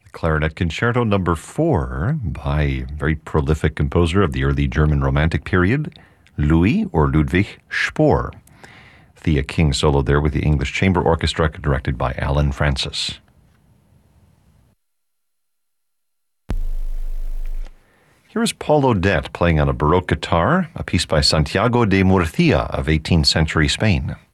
Clarinet Concerto Number 4 by a very prolific composer of the early German Romantic period, Louis or Ludwig Spohr. Thea King soloed there with the English Chamber Orchestra, directed by Alan Francis. Here is Paul Odette playing on a Baroque guitar, a piece by Santiago de Murcia of 18th century Spain.